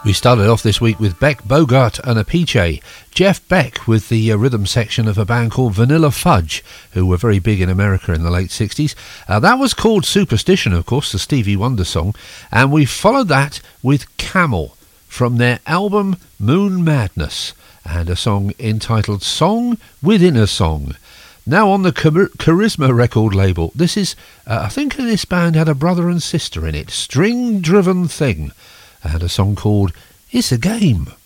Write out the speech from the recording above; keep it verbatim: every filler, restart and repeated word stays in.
We started off this week with Beck Bogart and Apiche. Jeff Beck with the uh, rhythm section of a band called Vanilla Fudge, who were very big in America in the late sixties. Uh, that was called Superstition, of course, the Stevie Wonder song. And we followed that with Camel from their album Moon Madness, and a song entitled Song Within a Song. Now on the Char- Charisma record label, this is, uh, I think this band had a brother and sister in it, String Driven Thing, and a song called It's a Game.